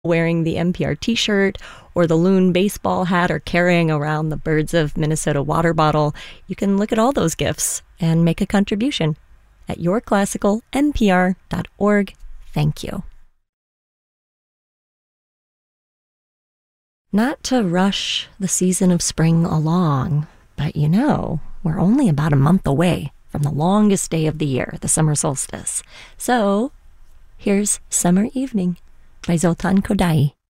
wearing the NPR t-shirt or the Loon baseball hat or carrying around the Birds of Minnesota water bottle, you can look at all those gifts and make a contribution at yourclassicalnpr.org. Thank you. Not to rush the season of spring along, but we're only about a month away from the longest day of the year, the summer solstice. So, here's Summer Evening by Zoltan Kodaly.